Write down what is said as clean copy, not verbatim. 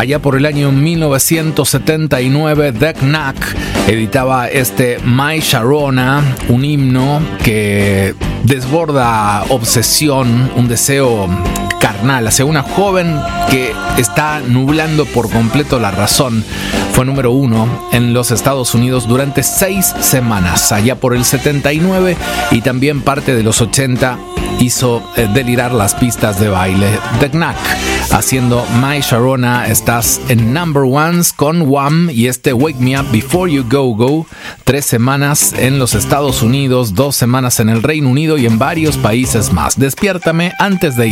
Allá por el año 1979, The Knack editaba My Sharona, un himno que desborda obsesión, un deseo carnal hacia una joven que está nublando por completo la razón. Fue número 1 en los Estados Unidos durante 6 semanas, allá por el 79, y también parte de los 80 hizo delirar las pistas de baile. The Knack haciendo My Sharona. Estás en Number Ones con Wham y Wake Me Up Before You Go Go. 3 semanas en los Estados Unidos, 2 semanas en el Reino Unido y en varios países más. Despiértame antes de